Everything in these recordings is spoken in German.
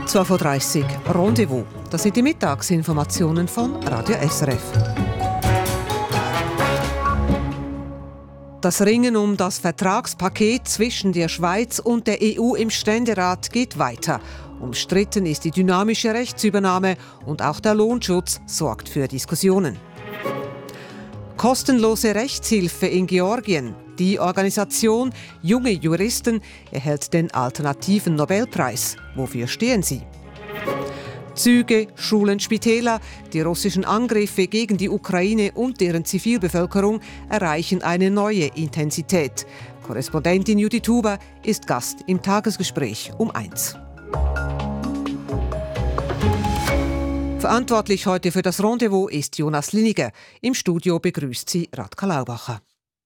12.30 Uhr Rendezvous. Das sind die Mittagsinformationen von Radio SRF. Das Ringen um das Vertragspaket zwischen der Schweiz und der EU im Ständerat geht weiter. Umstritten ist die dynamische Rechtsübernahme und auch der Lohnschutz sorgt für Diskussionen. Kostenlose Rechtshilfe in Georgien. Die Organisation Junge Juristen erhält den alternativen Nobelpreis. Wofür stehen sie? Züge, Schulen, Spitäler, die russischen Angriffe gegen die Ukraine und deren Zivilbevölkerung erreichen eine neue Intensität. Korrespondentin Judith Huber ist Gast im Tagesgespräch um 1. Verantwortlich heute für das Rendezvous ist Jonas Liniger. Im Studio begrüßt sie Radka Laubacher.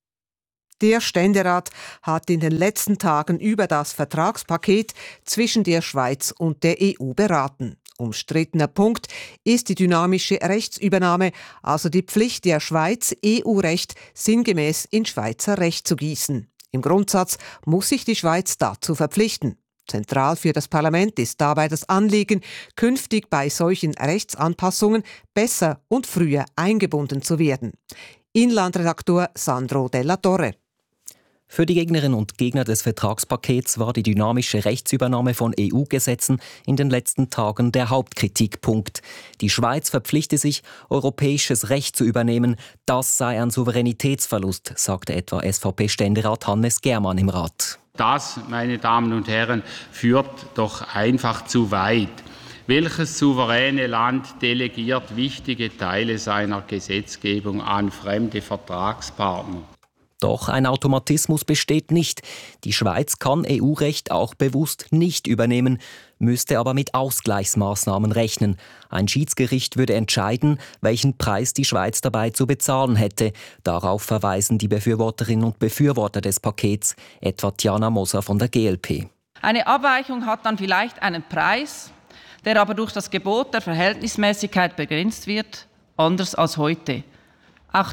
Der Ständerat hat in den letzten Tagen über das Vertragspaket zwischen der Schweiz und der EU beraten. Umstrittener Punkt ist die dynamische Rechtsübernahme, also die Pflicht der Schweiz, EU-Recht sinngemäß in Schweizer Recht zu gießen. Im Grundsatz muss sich die Schweiz dazu verpflichten. Zentral für das Parlament ist dabei das Anliegen, künftig bei solchen Rechtsanpassungen besser und früher eingebunden zu werden. Inlandredaktor Sandro Della Torre. Für die Gegnerinnen und Gegner des Vertragspakets war die dynamische Rechtsübernahme von EU-Gesetzen in den letzten Tagen der Hauptkritikpunkt. Die Schweiz verpflichte sich, europäisches Recht zu übernehmen. Das sei ein Souveränitätsverlust, sagte etwa SVP-Ständerat Hannes Germann im Rat. Das, meine Damen und Herren, führt doch einfach zu weit. Welches souveräne Land delegiert wichtige Teile seiner Gesetzgebung an fremde Vertragspartner? Doch ein Automatismus besteht nicht. Die Schweiz kann EU-Recht auch bewusst nicht übernehmen, müsste aber mit Ausgleichsmaßnahmen rechnen. Ein Schiedsgericht würde entscheiden, welchen Preis die Schweiz dabei zu bezahlen hätte. Darauf verweisen die Befürworterinnen und Befürworter des Pakets, etwa Tiana Moser von der GLP. Eine Abweichung hat dann vielleicht einen Preis, der aber durch das Gebot der Verhältnismäßigkeit begrenzt wird, anders als heute. Auch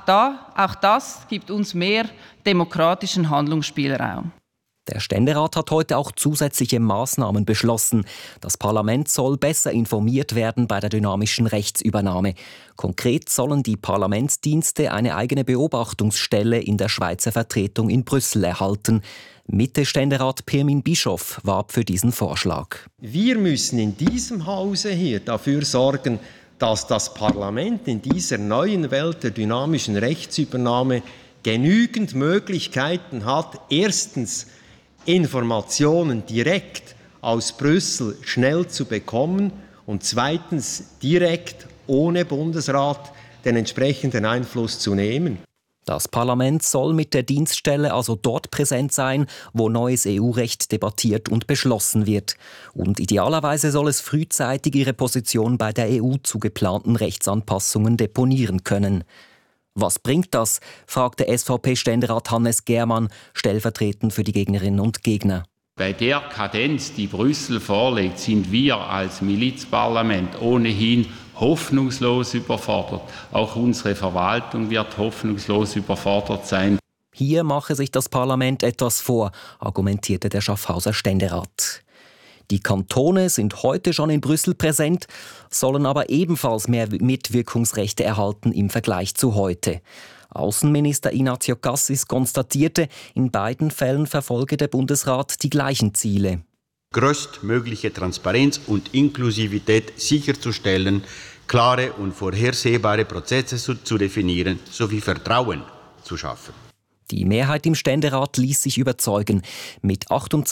das gibt uns mehr demokratischen Handlungsspielraum. Der Ständerat hat heute auch zusätzliche Maßnahmen beschlossen. Das Parlament soll besser informiert werden bei der dynamischen Rechtsübernahme. Konkret sollen die Parlamentsdienste eine eigene Beobachtungsstelle in der Schweizer Vertretung in Brüssel erhalten. Mitte-Ständerat Pirmin Bischof warb für diesen Vorschlag. Wir müssen in diesem Hause hier dafür sorgen, dass das Parlament in dieser neuen Welt der dynamischen Rechtsübernahme genügend Möglichkeiten hat, erstens Informationen direkt aus Brüssel schnell zu bekommen und zweitens direkt ohne Bundesrat den entsprechenden Einfluss zu nehmen. Das Parlament soll mit der Dienststelle also dort präsent sein, wo neues EU-Recht debattiert und beschlossen wird. Und idealerweise soll es frühzeitig ihre Position bei der EU zu geplanten Rechtsanpassungen deponieren können. Was bringt das? Fragte SVP-Ständerat Hannes Germann, stellvertretend für die Gegnerinnen und Gegner. Bei der Kadenz, die Brüssel vorlegt, sind wir als Milizparlament ohnehin hoffnungslos überfordert. Auch unsere Verwaltung wird hoffnungslos überfordert sein. Hier mache sich das Parlament etwas vor, argumentierte der Schaffhauser Ständerat. Die Kantone sind heute schon in Brüssel präsent, sollen aber ebenfalls mehr Mitwirkungsrechte erhalten im Vergleich zu heute. Außenminister Ignazio Cassis konstatierte, in beiden Fällen verfolge der Bundesrat die gleichen Ziele. Größtmögliche Transparenz und Inklusivität sicherzustellen, klare und vorhersehbare Prozesse zu definieren sowie Vertrauen zu schaffen. Die Mehrheit im Ständerat ließ sich überzeugen. Mit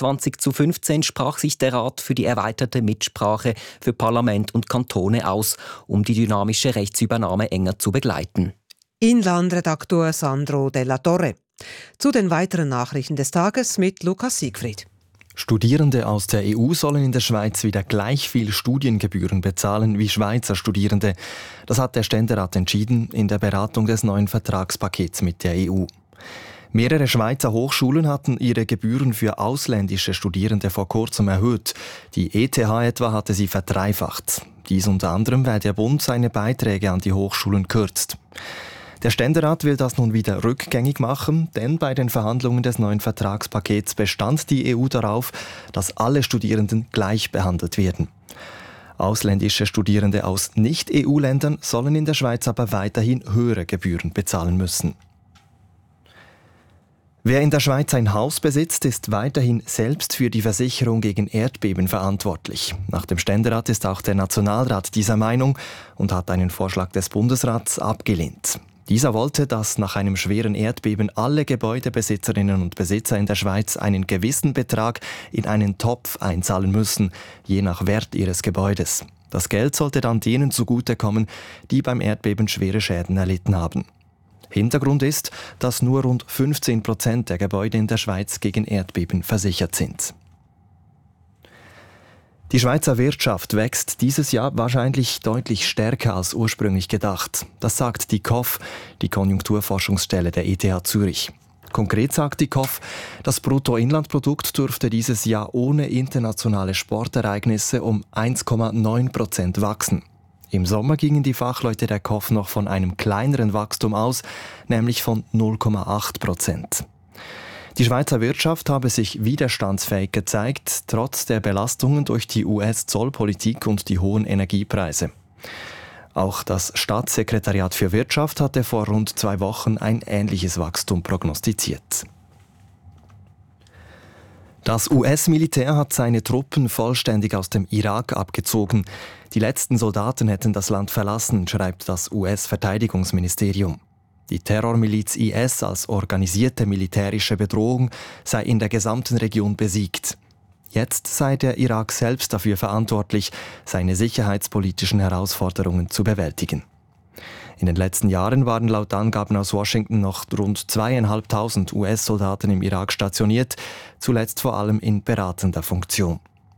28:15 sprach sich der Rat für die erweiterte Mitsprache für Parlament und Kantone aus, um die dynamische Rechtsübernahme enger zu begleiten. Inlandredaktor Sandro Della Torre. Zu den weiteren Nachrichten des Tages mit Lukas Siegfried. Studierende aus der EU sollen in der Schweiz wieder gleich viel Studiengebühren bezahlen wie Schweizer Studierende. Das hat der Ständerat entschieden in der Beratung des neuen Vertragspakets mit der EU. Mehrere Schweizer Hochschulen hatten ihre Gebühren für ausländische Studierende vor kurzem erhöht. Die ETH etwa hatte sie verdreifacht. Dies unter anderem, weil der Bund seine Beiträge an die Hochschulen kürzt. Der Ständerat will das nun wieder rückgängig machen, denn bei den Verhandlungen des neuen Vertragspakets bestand die EU darauf, dass alle Studierenden gleich behandelt werden. Ausländische Studierende aus Nicht-EU-Ländern sollen in der Schweiz aber weiterhin höhere Gebühren bezahlen müssen. Wer in der Schweiz ein Haus besitzt, ist weiterhin selbst für die Versicherung gegen Erdbeben verantwortlich. Nach dem Ständerat ist auch der Nationalrat dieser Meinung und hat einen Vorschlag des Bundesrats abgelehnt. Dieser wollte, dass nach einem schweren Erdbeben alle Gebäudebesitzerinnen und Besitzer in der Schweiz einen gewissen Betrag in einen Topf einzahlen müssen, je nach Wert ihres Gebäudes. Das Geld sollte dann denen zugutekommen, die beim Erdbeben schwere Schäden erlitten haben. Hintergrund ist, dass nur rund 15% der Gebäude in der Schweiz gegen Erdbeben versichert sind. Die Schweizer Wirtschaft wächst dieses Jahr wahrscheinlich deutlich stärker als ursprünglich gedacht. Das sagt die KOF, die Konjunkturforschungsstelle der ETH Zürich. Konkret sagt die KOF, das Bruttoinlandprodukt dürfte dieses Jahr ohne internationale Sportereignisse um 1,9% wachsen. Im Sommer gingen die Fachleute der KOF noch von einem kleineren Wachstum aus, nämlich von 0,8%. Die Schweizer Wirtschaft habe sich widerstandsfähig gezeigt, trotz der Belastungen durch die US-Zollpolitik und die hohen Energiepreise. Auch das Staatssekretariat für Wirtschaft hatte vor rund 2 Wochen ein ähnliches Wachstum prognostiziert. Das US-Militär hat seine Truppen vollständig aus dem Irak abgezogen. Die letzten Soldaten hätten das Land verlassen, schreibt das US-Verteidigungsministerium. Die Terrormiliz IS als organisierte militärische Bedrohung sei in der gesamten Region besiegt. Jetzt sei der Irak selbst dafür verantwortlich, seine sicherheitspolitischen Herausforderungen zu bewältigen. In den letzten Jahren waren laut Angaben aus Washington noch rund 2.500 US-Soldaten im Irak stationiert, zuletzt vor allem in beratender Funktion.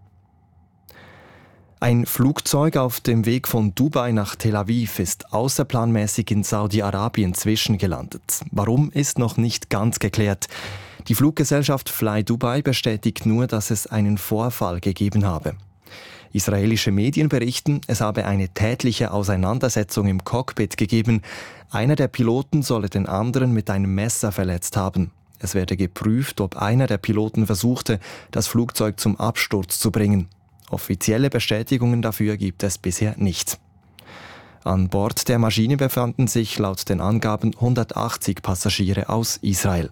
Ein Flugzeug auf dem Weg von Dubai nach Tel Aviv ist außerplanmäßig in Saudi-Arabien zwischengelandet. Warum, ist noch nicht ganz geklärt. Die Fluggesellschaft Fly Dubai bestätigt nur, dass es einen Vorfall gegeben habe. Israelische Medien berichten, es habe eine tätliche Auseinandersetzung im Cockpit gegeben. Einer der Piloten solle den anderen mit einem Messer verletzt haben. Es werde geprüft, ob einer der Piloten versuchte, das Flugzeug zum Absturz zu bringen. Offizielle Bestätigungen dafür gibt es bisher nicht. An Bord der Maschine befanden sich laut den Angaben 180 Passagiere aus Israel.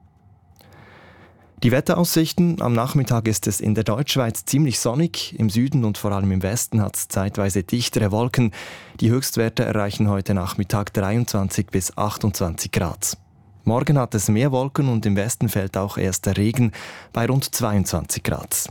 Die Wetteraussichten: Am Nachmittag ist es in der Deutschschweiz ziemlich sonnig. Im Süden und vor allem im Westen hat es zeitweise dichtere Wolken. Die Höchstwerte erreichen heute Nachmittag 23 bis 28 Grad. Morgen hat es mehr Wolken und im Westen fällt auch erst der Regen bei rund 22 Grad.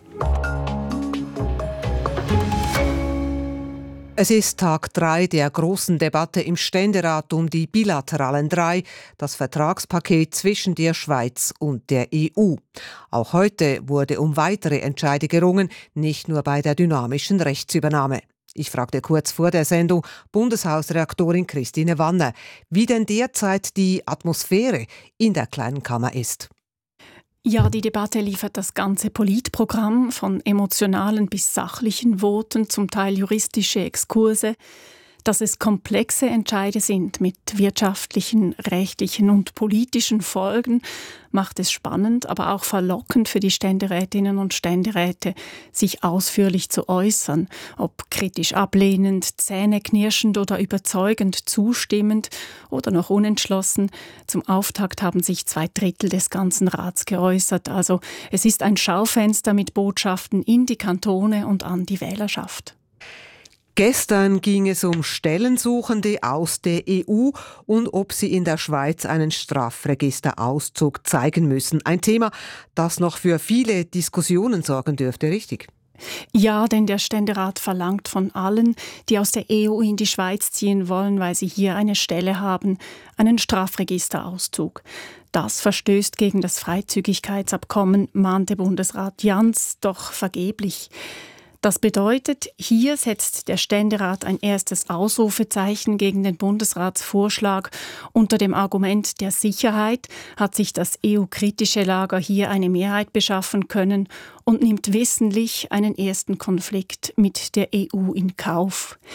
Es ist Tag 3 der großen Debatte im Ständerat um die bilateralen 3, das Vertragspaket zwischen der Schweiz und der EU. Auch heute wurde um weitere Entscheide gerungen, nicht nur bei der dynamischen Rechtsübernahme. Ich fragte kurz vor der Sendung Bundeshausreaktorin Christine Wanner, wie denn derzeit die Atmosphäre in der Kleinen Kammer ist. Ja, die Debatte liefert das ganze Politprogramm von emotionalen bis sachlichen Voten, zum Teil juristische Exkurse. Dass es komplexe Entscheide sind mit wirtschaftlichen, rechtlichen und politischen Folgen, macht es spannend, aber auch verlockend für die Ständerätinnen und Ständeräte, sich ausführlich zu äußern, ob kritisch ablehnend, zähneknirschend oder überzeugend zustimmend oder noch unentschlossen. Zum Auftakt haben sich 2/3 des ganzen Rats geäußert. Also es ist ein Schaufenster mit Botschaften in die Kantone und an die Wählerschaft. Gestern ging es um Stellensuchende aus der EU und ob sie in der Schweiz einen Strafregisterauszug zeigen müssen. Ein Thema, das noch für viele Diskussionen sorgen dürfte, richtig? Ja, denn der Ständerat verlangt von allen, die aus der EU in die Schweiz ziehen wollen, weil sie hier eine Stelle haben, einen Strafregisterauszug. Das verstößt gegen das Freizügigkeitsabkommen, mahnte Bundesrat Jans, doch vergeblich. Das bedeutet, hier setzt der Ständerat ein erstes Ausrufezeichen gegen den Bundesratsvorschlag. Unter dem Argument der Sicherheit hat sich das EU-kritische Lager hier eine Mehrheit beschaffen können und nimmt wissentlich einen ersten Konflikt mit der EU in Kauf.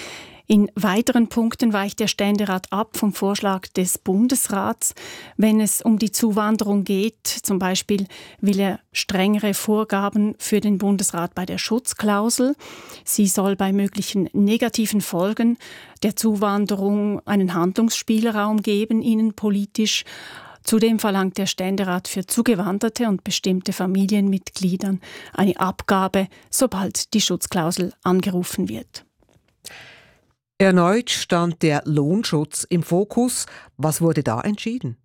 In weiteren Punkten weicht der Ständerat ab vom Vorschlag des Bundesrats. Wenn es um die Zuwanderung geht, zum Beispiel will er strengere Vorgaben für den Bundesrat bei der Schutzklausel. Sie soll bei möglichen negativen Folgen der Zuwanderung einen Handlungsspielraum geben, innenpolitisch. Zudem verlangt der Ständerat für zugewanderte und bestimmte Familienmitgliedern eine Abgabe, sobald die Schutzklausel angerufen wird. Erneut stand der Lohnschutz im Fokus. Was wurde da entschieden?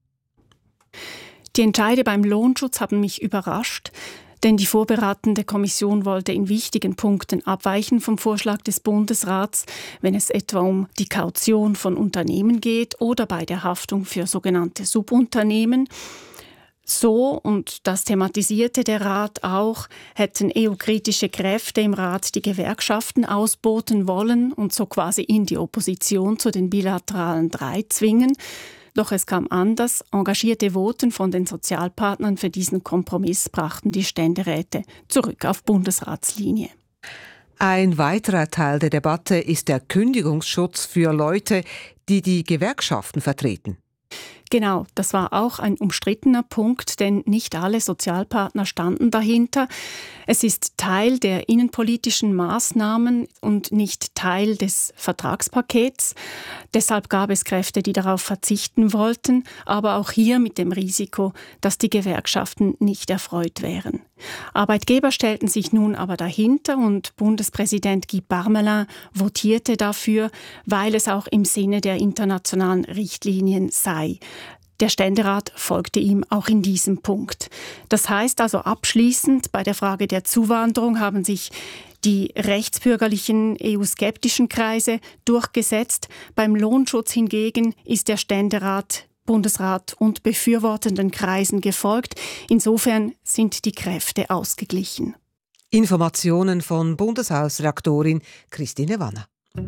Die Entscheide beim Lohnschutz haben mich überrascht, denn die vorberatende Kommission wollte in wichtigen Punkten abweichen vom Vorschlag des Bundesrats, wenn es etwa um die Kaution von Unternehmen geht oder bei der Haftung für sogenannte Subunternehmen. So, und das thematisierte der Rat auch, hätten EU-kritische Kräfte im Rat die Gewerkschaften ausboten wollen und so quasi in die Opposition zu den bilateralen 3 zwingen. Doch es kam anders. Engagierte Voten von den Sozialpartnern für diesen Kompromiss brachten die Ständeräte zurück auf Bundesratslinie. Ein weiterer Teil der Debatte ist der Kündigungsschutz für Leute, die die Gewerkschaften vertreten. Genau, das war auch ein umstrittener Punkt, denn nicht alle Sozialpartner standen dahinter. Es ist Teil der innenpolitischen Maßnahmen und nicht Teil des Vertragspakets. Deshalb gab es Kräfte, die darauf verzichten wollten, aber auch hier mit dem Risiko, dass die Gewerkschaften nicht erfreut wären. Arbeitgeber stellten sich nun aber dahinter und Bundespräsident Guy Parmelin votierte dafür, weil es auch im Sinne der internationalen Richtlinien sei. Der Ständerat folgte ihm auch in diesem Punkt. Das heißt also abschließend, bei der Frage der Zuwanderung haben sich die rechtsbürgerlichen EU-skeptischen Kreise durchgesetzt. Beim Lohnschutz hingegen ist der Ständerat, Bundesrat und befürwortenden Kreisen gefolgt. Insofern sind die Kräfte ausgeglichen. Informationen von Bundeshausredaktorin Christine Wanner.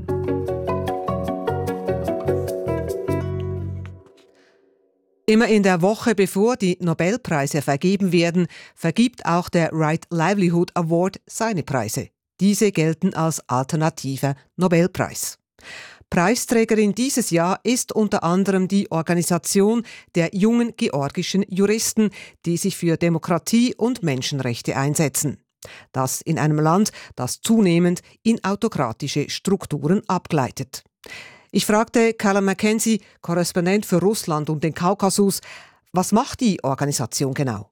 Immer in der Woche, bevor die Nobelpreise vergeben werden, vergibt auch der Right Livelihood Award seine Preise. Diese gelten als alternativer Nobelpreis. Preisträgerin dieses Jahr ist unter anderem die Organisation der jungen georgischen Juristen, die sich für Demokratie und Menschenrechte einsetzen. Das in einem Land, das zunehmend in autokratische Strukturen abgleitet. Ich fragte Callum Mackenzie, Korrespondent für Russland und den Kaukasus, was macht die Organisation genau?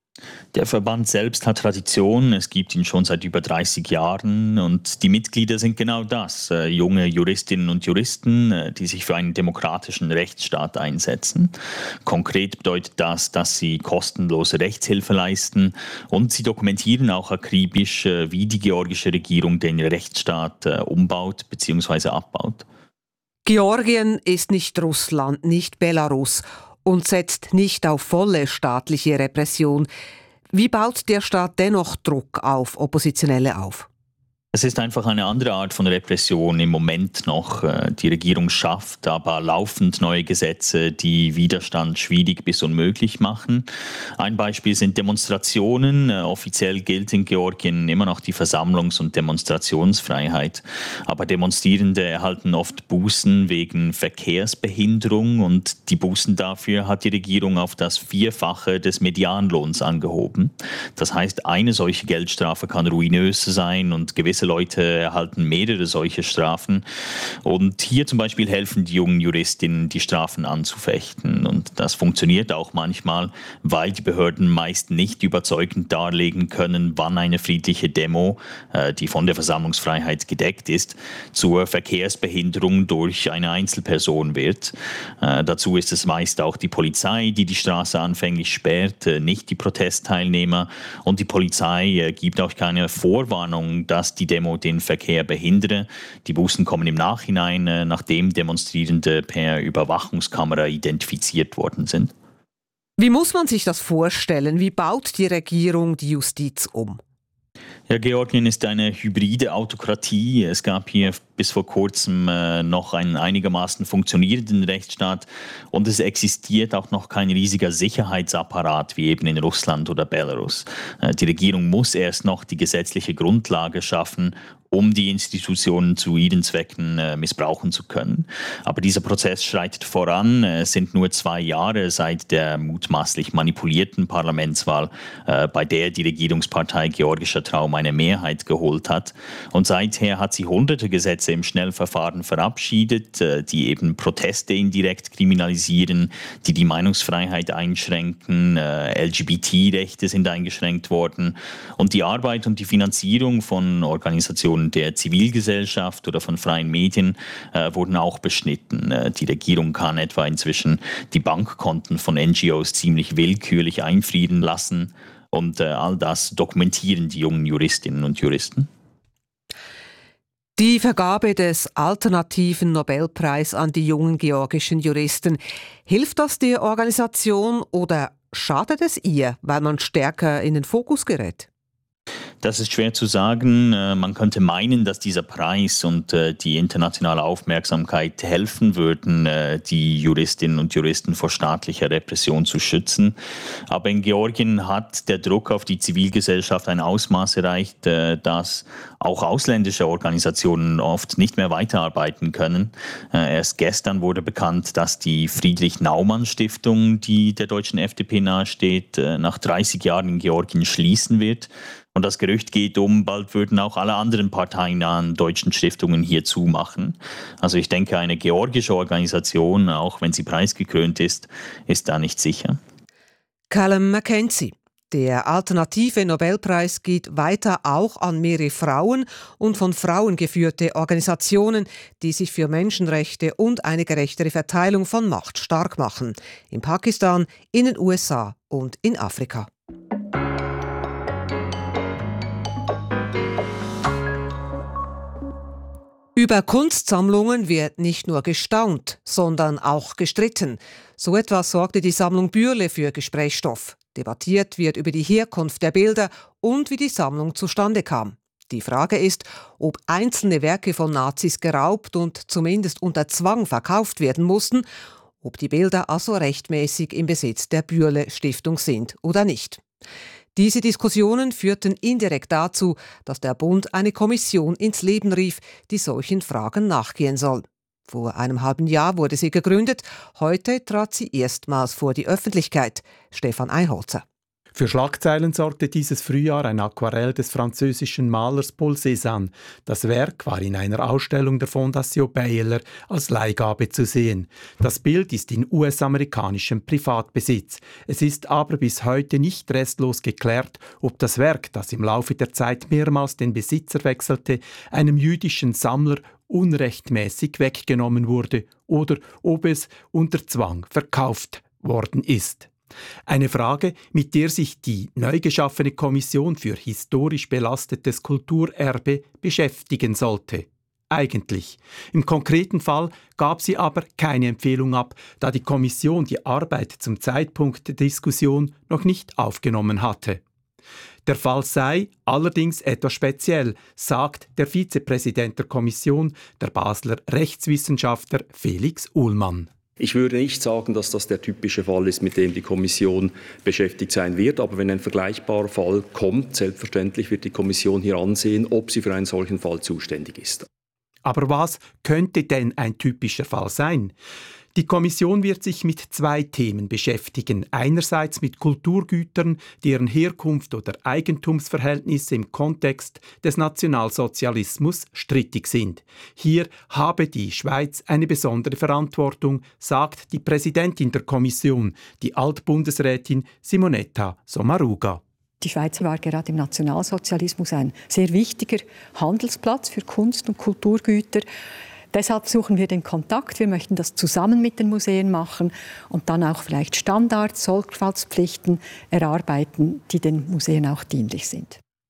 Der Verband selbst hat Tradition, es gibt ihn schon seit über 30 Jahren und die Mitglieder sind genau das, junge Juristinnen und Juristen, die sich für einen demokratischen Rechtsstaat einsetzen. Konkret bedeutet das, dass sie kostenlose Rechtshilfe leisten und sie dokumentieren auch akribisch, wie die georgische Regierung den Rechtsstaat umbaut bzw. abbaut. Georgien ist nicht Russland, nicht Belarus und setzt nicht auf volle staatliche Repression. Wie baut der Staat dennoch Druck auf Oppositionelle auf? Es ist einfach eine andere Art von Repression im Moment noch. Die Regierung schafft aber laufend neue Gesetze, die Widerstand schwierig bis unmöglich machen. Ein Beispiel sind Demonstrationen. Offiziell gilt in Georgien immer noch die Versammlungs- und Demonstrationsfreiheit. Aber Demonstrierende erhalten oft Bußen wegen Verkehrsbehinderung und die Bußen dafür hat die Regierung auf das 4-fache des Medianlohns angehoben. Das heißt, eine solche Geldstrafe kann ruinös sein und gewisse Leute erhalten mehrere solche Strafen. Und hier zum Beispiel helfen die jungen Juristinnen, die Strafen anzufechten. Und das funktioniert auch manchmal, weil die Behörden meist nicht überzeugend darlegen können, wann eine friedliche Demo, die von der Versammlungsfreiheit gedeckt ist, zur Verkehrsbehinderung durch eine Einzelperson wird. Dazu ist es meist auch die Polizei, die die Straße anfänglich sperrt, nicht die Protestteilnehmer. Und die Polizei gibt auch keine Vorwarnung, dass die Demo den Verkehr behindere. Die Bußen kommen im Nachhinein, nachdem Demonstrierende per Überwachungskamera identifiziert worden sind. Wie muss man sich das vorstellen? Wie baut die Regierung die Justiz um? Ja, Georgien ist eine hybride Autokratie. Es gab hier bis vor kurzem noch einen einigermaßen funktionierenden Rechtsstaat und es existiert auch noch kein riesiger Sicherheitsapparat wie eben in Russland oder Belarus. Die Regierung muss erst noch die gesetzliche Grundlage schaffen, um die Institutionen zu ihren Zwecken missbrauchen zu können. Aber dieser Prozess schreitet voran. Es sind nur 2 Jahre seit der mutmaßlich manipulierten Parlamentswahl, bei der die Regierungspartei Georgischer Traum eine Mehrheit geholt hat. Und seither hat sie hunderte Gesetze im Schnellverfahren verabschiedet, die eben Proteste indirekt kriminalisieren, die die Meinungsfreiheit einschränken, LGBT-Rechte sind eingeschränkt worden und die Arbeit und die Finanzierung von Organisationen der Zivilgesellschaft oder von freien Medien wurden auch beschnitten. Die Regierung kann etwa inzwischen die Bankkonten von NGOs ziemlich willkürlich einfrieren lassen und all das dokumentieren die jungen Juristinnen und Juristen. Die Vergabe des alternativen Nobelpreis an die jungen georgischen Juristen, hilft das der Organisation oder schadet es ihr, weil man stärker in den Fokus gerät? Das ist schwer zu sagen. Man könnte meinen, dass dieser Preis und die internationale Aufmerksamkeit helfen würden, die Juristinnen und Juristen vor staatlicher Repression zu schützen. Aber in Georgien hat der Druck auf die Zivilgesellschaft ein Ausmaß erreicht, dass auch ausländische Organisationen oft nicht mehr weiterarbeiten können. Erst gestern wurde bekannt, dass die Friedrich-Naumann-Stiftung, die der deutschen FDP nahesteht, nach 30 Jahren in Georgien schließen wird. Und das Gerücht geht bald würden auch alle anderen parteinahen deutschen Stiftungen hier zumachen. Also ich denke, eine georgische Organisation, auch wenn sie preisgekrönt ist da nicht sicher. Callum Mackenzie. Der alternative Nobelpreis geht weiter auch an mehrere Frauen und von Frauen geführte Organisationen, die sich für Menschenrechte und eine gerechtere Verteilung von Macht stark machen. In Pakistan, in den USA und in Afrika. Über Kunstsammlungen wird nicht nur gestaunt, sondern auch gestritten. So etwas sorgte die Sammlung Bürle für Gesprächsstoff. Debattiert wird über die Herkunft der Bilder und wie die Sammlung zustande kam. Die Frage ist, ob einzelne Werke von Nazis geraubt und zumindest unter Zwang verkauft werden mussten, ob die Bilder also rechtmäßig im Besitz der Bürle-Stiftung sind oder nicht. Diese Diskussionen führten indirekt dazu, dass der Bund eine Kommission ins Leben rief, die solchen Fragen nachgehen soll. Vor einem halben Jahr wurde sie gegründet, heute trat sie erstmals vor die Öffentlichkeit. Stefan Einholzer. Für Schlagzeilen sorgte dieses Frühjahr ein Aquarell des französischen Malers Paul Cézanne. Das Werk war in einer Ausstellung der Fondation Baylor als Leihgabe zu sehen. Das Bild ist in US-amerikanischem Privatbesitz. Es ist aber bis heute nicht restlos geklärt, ob das Werk, das im Laufe der Zeit mehrmals den Besitzer wechselte, einem jüdischen Sammler unrechtmäßig weggenommen wurde oder ob es unter Zwang verkauft worden ist. Eine Frage, mit der sich die neu geschaffene Kommission für historisch belastetes Kulturerbe beschäftigen sollte. Eigentlich. Im konkreten Fall gab sie aber keine Empfehlung ab, da die Kommission die Arbeit zum Zeitpunkt der Diskussion noch nicht aufgenommen hatte. Der Fall sei allerdings etwas speziell, sagt der Vizepräsident der Kommission, der Basler Rechtswissenschaftler Felix Uhlmann. Ich würde nicht sagen, dass das der typische Fall ist, mit dem die Kommission beschäftigt sein wird. Aber wenn ein vergleichbarer Fall kommt, selbstverständlich wird die Kommission hier ansehen, ob sie für einen solchen Fall zuständig ist. Aber was könnte denn ein typischer Fall sein? Die Kommission wird sich mit 2 Themen beschäftigen. Einerseits mit Kulturgütern, deren Herkunft oder Eigentumsverhältnisse im Kontext des Nationalsozialismus strittig sind. Hier habe die Schweiz eine besondere Verantwortung, sagt die Präsidentin der Kommission, die Altbundesrätin Simonetta Sommaruga. Die Schweiz war gerade im Nationalsozialismus ein sehr wichtiger Handelsplatz für Kunst- und Kulturgüter. Deshalb suchen wir den Kontakt. Wir möchten das zusammen mit den Museen machen und dann auch vielleicht Standards, Sorgfaltspflichten erarbeiten, die den Museen auch dienlich sind.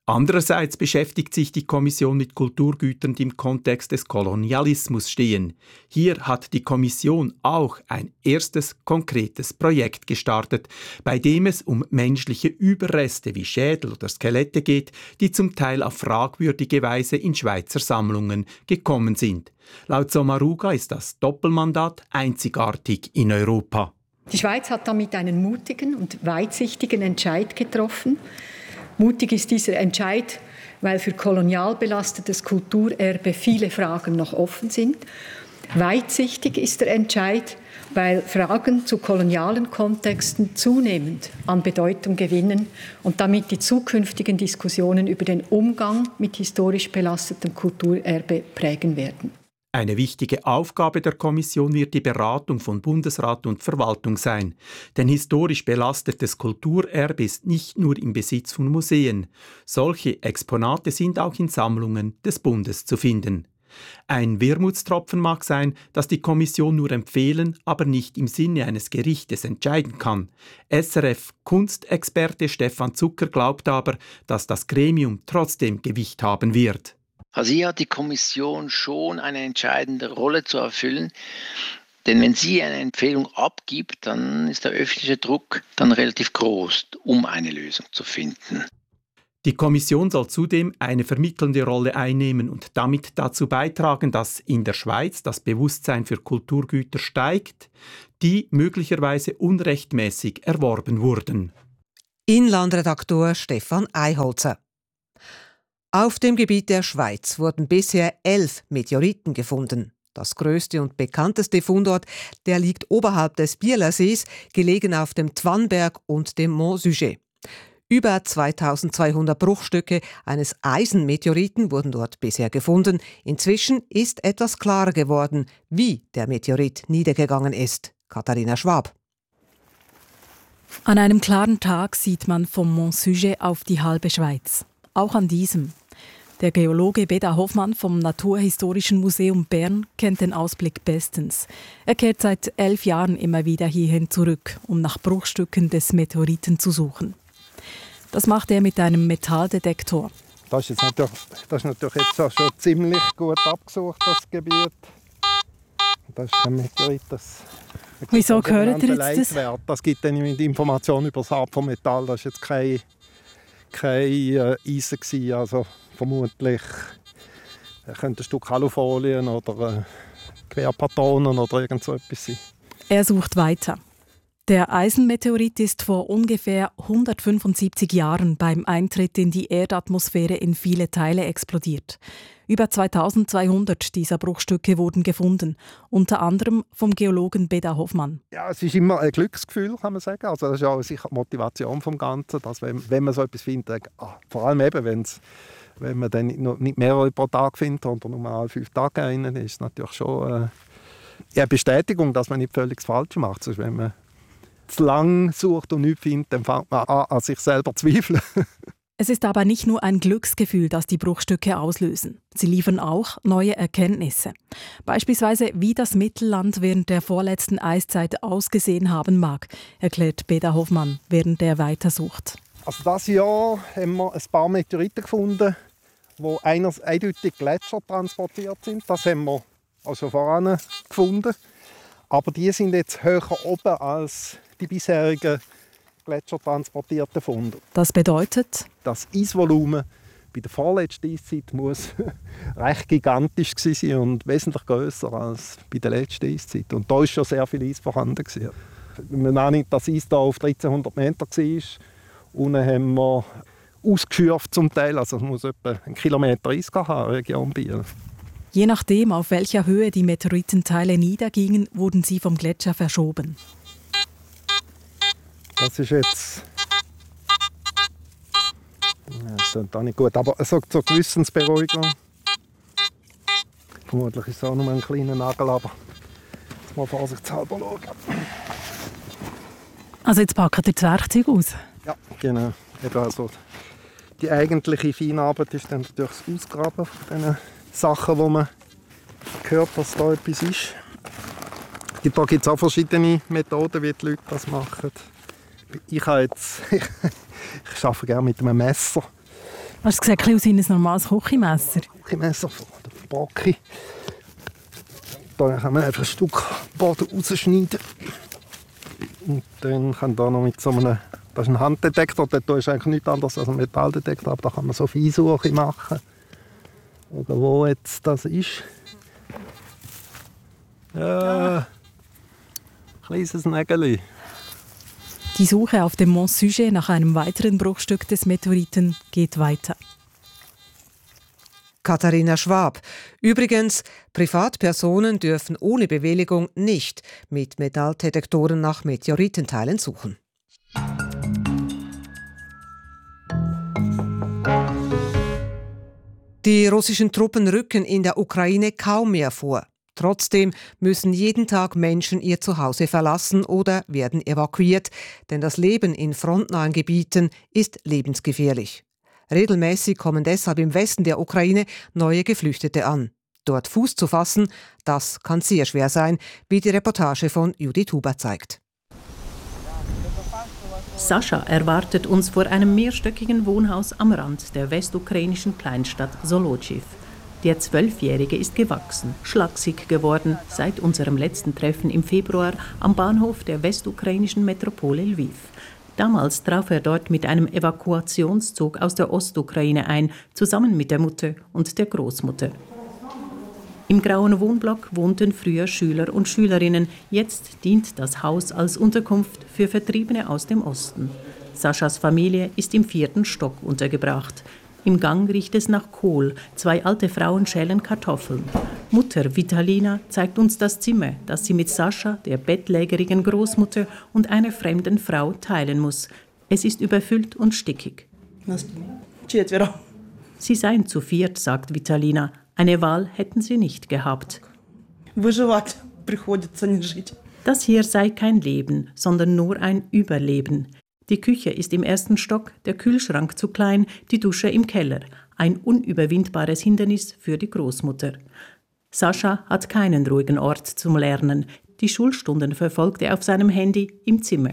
Andererseits beschäftigt sich die Kommission mit Kulturgütern, die im Kontext des Kolonialismus stehen. Hier hat die Kommission auch ein erstes konkretes Projekt gestartet, bei dem es um menschliche Überreste wie Schädel oder Skelette geht, die zum Teil auf fragwürdige Weise in Schweizer Sammlungen gekommen sind. Laut Sommaruga ist das Doppelmandat einzigartig in Europa. Die Schweiz hat damit einen mutigen und weitsichtigen Entscheid getroffen. Mutig ist dieser Entscheid, weil für kolonial belastetes Kulturerbe viele Fragen noch offen sind. Weitsichtig ist der Entscheid, weil Fragen zu kolonialen Kontexten zunehmend an Bedeutung gewinnen und damit die zukünftigen Diskussionen über den Umgang mit historisch belastetem Kulturerbe prägen werden. Eine wichtige Aufgabe der Kommission wird die Beratung von Bundesrat und Verwaltung sein. Denn historisch belastetes Kulturerbe ist nicht nur im Besitz von Museen. Solche Exponate sind auch in Sammlungen des Bundes zu finden. Ein Wermutstropfen mag sein, dass die Kommission nur empfehlen, aber nicht im Sinne eines Gerichtes entscheiden kann. SRF-Kunstexperte Stefan Zucker glaubt aber, dass das Gremium trotzdem Gewicht haben wird. Also hier hat die Kommission schon eine entscheidende Rolle zu erfüllen, denn wenn sie eine Empfehlung abgibt, dann ist der öffentliche Druck dann relativ groß, um eine Lösung zu finden. Die Kommission soll zudem eine vermittelnde Rolle einnehmen und damit dazu beitragen, dass in der Schweiz das Bewusstsein für Kulturgüter steigt, die möglicherweise unrechtmäßig erworben wurden. Inlandredaktor Stefan Eiholzer. Auf dem Gebiet der Schweiz wurden bisher 11 Meteoriten gefunden. Das größte und bekannteste Fundort, der liegt oberhalb des Bielersees, gelegen auf dem Twanberg und dem Mont Sujet. Über 2200 Bruchstücke eines Eisenmeteoriten wurden dort bisher gefunden. Inzwischen ist etwas klarer geworden, wie der Meteorit niedergegangen ist. Katharina Schwab. An einem klaren Tag sieht man vom Mont Sujet auf die halbe Schweiz. Auch an diesem. Der Geologe Beda Hoffmann vom Naturhistorischen Museum Bern kennt den Ausblick bestens. Er kehrt seit 11 Jahren immer wieder hierhin zurück, um nach Bruchstücken des Meteoriten zu suchen. Das macht er mit einem Metalldetektor. Das ist natürlich jetzt schon ziemlich gut abgesucht, das Gebiet. Das ist kein Meteorit. Wieso gehört ihr jetzt das? Das gibt dann die Information über das Art von Metall. Das war jetzt kein Eisen gewesen, also vermutlich könnte ein Stück Alufolien oder Querpatronen oder irgend so etwas sein. Er sucht weiter. Der Eisenmeteorit ist vor ungefähr 175 Jahren beim Eintritt in die Erdatmosphäre in viele Teile explodiert. Über 2200 dieser Bruchstücke wurden gefunden, unter anderem vom Geologen Beda Hoffmann. Ja, es ist immer ein Glücksgefühl, kann man sagen. Also das ist auch sicher die Motivation vom Ganzen, dass wenn man so etwas findet, vor allem eben, wenn man dann nicht mehrere pro Tag findet oder nur alle 5 Tage einen, ist es natürlich schon eine Bestätigung, dass man nicht völlig das Falsche macht. Sonst, wenn man zu lang sucht und nichts findet, dann fängt man an sich selber zu zweifeln. Es ist aber nicht nur ein Glücksgefühl, das die Bruchstücke auslösen. Sie liefern auch neue Erkenntnisse. Beispielsweise, wie das Mittelland während der vorletzten Eiszeit ausgesehen haben mag, erklärt Beda Hoffmann, während er weitersucht. Also dieses Jahr haben wir ein paar Meteoriten gefunden, die eindeutig Gletscher transportiert sind. Das haben wir also voran gefunden. Aber die sind jetzt höher oben als die bisherigen gletschertransportierten Funde. Das bedeutet? Das Eisvolumen bei der vorletzten Eiszeit muss recht gigantisch sein und wesentlich grösser als bei der letzten Eiszeit. Und da war schon sehr viel Eis vorhanden. Wenn man annimmt, dass das Eis hier auf 1300 Meter war, unten haben wir ausgeschürft zum Teil, also es muss etwa 1 Kilometer Eis haben, Region Biel. Je nachdem, auf welcher Höhe die Meteoritenteile niedergingen, wurden sie vom Gletscher verschoben. Das ist jetzt... Das klingt auch nicht gut, aber es sorgt zur Gewissensberuhigung. Vermutlich ist es auch nur ein kleiner Nagel, aber jetzt mal vorsichtshalber schauen. Also jetzt packt ihr das Werkzeug aus? Ja, genau. Also die eigentliche Feinarbeit ist dann natürlich das Ausgraben von diesen Sachen, wo man hört, dass da etwas ist. Da gibt es auch verschiedene Methoden, wie die Leute das machen. Ich arbeite gerne mit einem Messer. Es sieht ein bisschen aus wie ein normales Küchenmesser. Küchenmesser von der Backe. Da kann man einfach ein Stück Boden rausschneiden. Und dann kann da noch mit so einem, das ist ein Handdetektor, der ist eigentlich nichts anderes als ein Metalldetektor, aber da kann man so Feinsuche machen. Oder wo jetzt das ist. Ja, kleines Nägeli. Die Suche auf dem Mont Sujet nach einem weiteren Bruchstück des Meteoriten geht weiter. Katharina Schwab. Übrigens, Privatpersonen dürfen ohne Bewilligung nicht mit Metalldetektoren nach Meteoritenteilen suchen. Die russischen Truppen rücken in der Ukraine kaum mehr vor. Trotzdem müssen jeden Tag Menschen ihr Zuhause verlassen oder werden evakuiert, denn das Leben in frontnahen Gebieten ist lebensgefährlich. Regelmäßig kommen deshalb im Westen der Ukraine neue Geflüchtete an. Dort Fuß zu fassen, das kann sehr schwer sein, wie die Reportage von Judith Huber zeigt. Sascha erwartet uns vor einem mehrstöckigen Wohnhaus am Rand der westukrainischen Kleinstadt Solotchiw. Der 12-Jährige ist gewachsen, schlaksig geworden seit unserem letzten Treffen im Februar am Bahnhof der westukrainischen Metropole Lviv. Damals traf er dort mit einem Evakuationszug aus der Ostukraine ein, zusammen mit der Mutter und der Großmutter. Im grauen Wohnblock wohnten früher Schüler und Schülerinnen. Jetzt dient das Haus als Unterkunft für Vertriebene aus dem Osten. Saschas Familie ist im 4. Stock untergebracht. Im Gang riecht es nach Kohl. 2 alte Frauen schälen Kartoffeln. Mutter Vitalina zeigt uns das Zimmer, das sie mit Sascha, der bettlägerigen Großmutter und einer fremden Frau teilen muss. Es ist überfüllt und stickig. Sie seien zu 4, sagt Vitalina. Eine Wahl hätten sie nicht gehabt. Das hier sei kein Leben, sondern nur ein Überleben. Die Küche ist im 1. Stock, der Kühlschrank zu klein, die Dusche im Keller. Ein unüberwindbares Hindernis für die Großmutter. Sascha hat keinen ruhigen Ort zum Lernen. Die Schulstunden verfolgt er auf seinem Handy im Zimmer.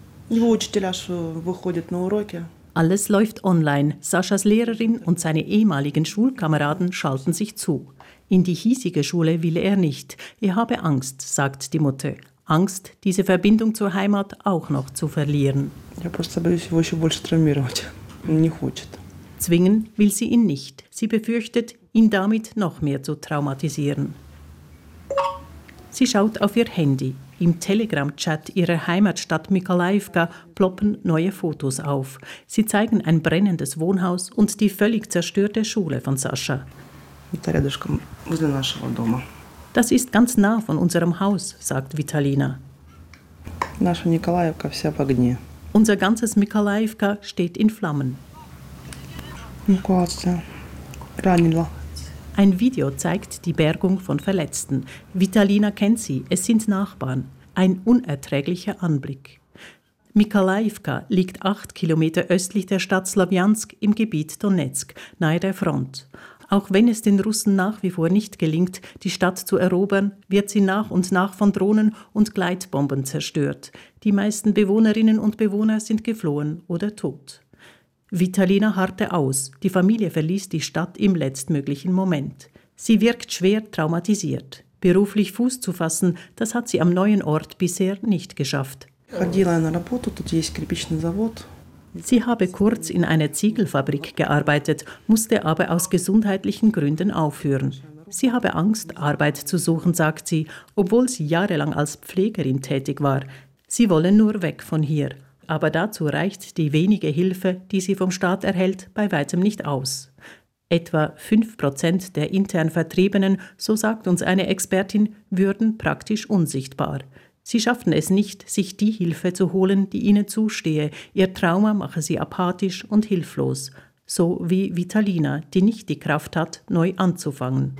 Alles läuft online. Saschas Lehrerin und seine ehemaligen Schulkameraden schalten sich zu. In die hiesige Schule will er nicht. Er habe Angst, sagt die Mutter. Angst, diese Verbindung zur Heimat auch noch zu verlieren. Zwingen will sie ihn nicht. Sie befürchtet, ihn damit noch mehr zu traumatisieren. Sie schaut auf ihr Handy. Im Telegram-Chat ihrer Heimatstadt Mykolaivka ploppen neue Fotos auf. Sie zeigen ein brennendes Wohnhaus und die völlig zerstörte Schule von Sascha. Das ist ganz nah von unserem Haus, sagt Vitalina. Unser ganzes Mykolaivka steht in Flammen. Ein Video zeigt die Bergung von Verletzten. Vitalina kennt sie, es sind Nachbarn. Ein unerträglicher Anblick. Mykolaivka liegt 8 Kilometer östlich der Stadt Slawjansk im Gebiet Donezk, nahe der Front. Auch wenn es den Russen nach wie vor nicht gelingt, die Stadt zu erobern, wird sie nach und nach von Drohnen und Gleitbomben zerstört. Die meisten Bewohnerinnen und Bewohner sind geflohen oder tot. Vitalina harrte aus. Die Familie verließ die Stadt im letztmöglichen Moment. Sie wirkt schwer traumatisiert. Beruflich Fuß zu fassen, das hat sie am neuen Ort bisher nicht geschafft. Sie habe kurz in einer Ziegelfabrik gearbeitet, musste aber aus gesundheitlichen Gründen aufhören. Sie habe Angst, Arbeit zu suchen, sagt sie, obwohl sie jahrelang als Pflegerin tätig war. Sie wolle nur weg von hier. Aber dazu reicht die wenige Hilfe, die sie vom Staat erhält, bei weitem nicht aus. Etwa 5% der intern Vertriebenen, so sagt uns eine Expertin, würden praktisch unsichtbar. Sie schafften es nicht, sich die Hilfe zu holen, die ihnen zustehe. Ihr Trauma mache sie apathisch und hilflos. So wie Vitalina, die nicht die Kraft hat, neu anzufangen.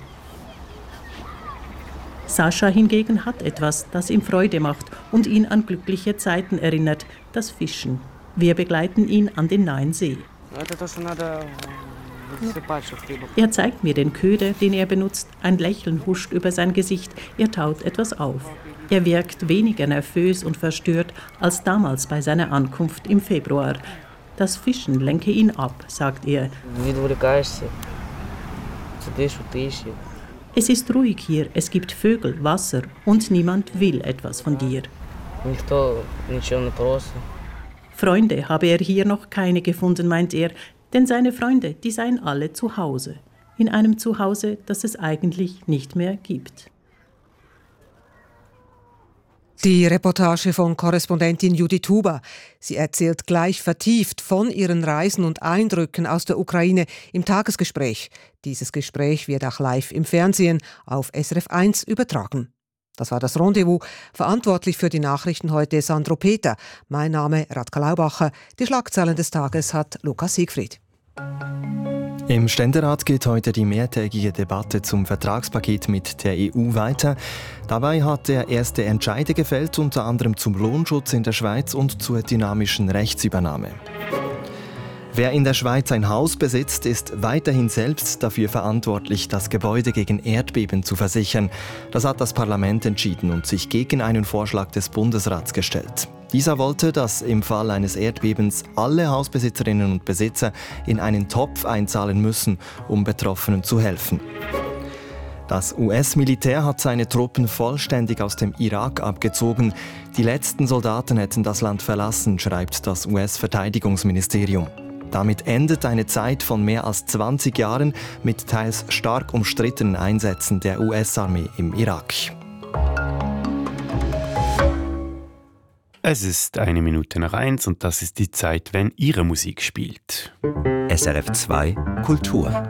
Sascha hingegen hat etwas, das ihm Freude macht und ihn an glückliche Zeiten erinnert, das Fischen. Wir begleiten ihn an den nahen See. Er zeigt mir den Köder, den er benutzt. Ein Lächeln huscht über sein Gesicht. Er taut etwas auf. Er wirkt weniger nervös und verstört als damals bei seiner Ankunft im Februar. Das Fischen lenke ihn ab, sagt er. Es ist ruhig hier, es gibt Vögel, Wasser und niemand will etwas von dir. Freunde habe er hier noch keine gefunden, meint er, denn seine Freunde, die seien alle zu Hause. In einem Zuhause, das es eigentlich nicht mehr gibt. Die Reportage von Korrespondentin Judith Huber. Sie erzählt gleich vertieft von ihren Reisen und Eindrücken aus der Ukraine im Tagesgespräch. Dieses Gespräch wird auch live im Fernsehen auf SRF 1 übertragen. Das war das Rendezvous. Verantwortlich für die Nachrichten heute Sandro Peter. Mein Name Radka Laubacher. Die Schlagzeilen des Tages hat Lukas Siegfried. Im Ständerat geht heute die mehrtägige Debatte zum Vertragspaket mit der EU weiter. Dabei hat er erste Entscheide gefällt, unter anderem zum Lohnschutz in der Schweiz und zur dynamischen Rechtsübernahme. Wer in der Schweiz ein Haus besitzt, ist weiterhin selbst dafür verantwortlich, das Gebäude gegen Erdbeben zu versichern. Das hat das Parlament entschieden und sich gegen einen Vorschlag des Bundesrats gestellt. Dieser wollte, dass im Fall eines Erdbebens alle Hausbesitzerinnen und Besitzer in einen Topf einzahlen müssen, um Betroffenen zu helfen. Das US-Militär hat seine Truppen vollständig aus dem Irak abgezogen. Die letzten Soldaten hätten das Land verlassen, schreibt das US-Verteidigungsministerium. Damit endet eine Zeit von mehr als 20 Jahren mit teils stark umstrittenen Einsätzen der US-Armee im Irak. Es ist 1:01 und das ist die Zeit, wenn Ihre Musik spielt. SRF 2 Kultur.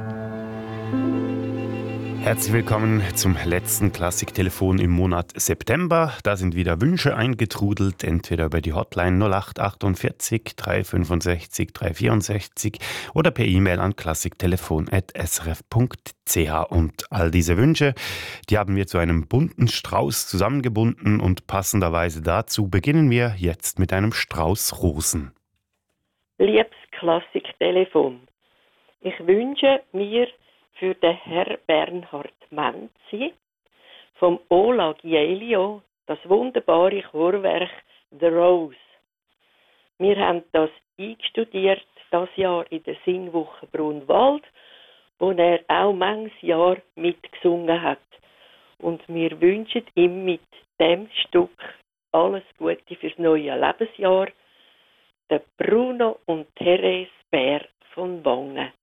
Herzlich willkommen zum letzten Klassiktelefon im Monat September. Da sind wieder Wünsche eingetrudelt, entweder über die Hotline 0848 365 364 oder per E-Mail an klassiktelefon@srf.ch. Und all diese Wünsche, die haben wir zu einem bunten Strauß zusammengebunden und passenderweise dazu beginnen wir jetzt mit einem Strauß Rosen. Liebes Klassiktelefon, ich wünsche mir für den Herr Bernhard Menzi vom Ola Gielio das wunderbare Chorwerk «The Rose». Wir haben das eingestudiert, das Jahr in der Singwoche Brunwald, wo er auch manches Jahr mitgesungen hat. Und wir wünschen ihm mit dem Stück alles Gute fürs neue Lebensjahr. Der Bruno und Therese Bär von Wangen.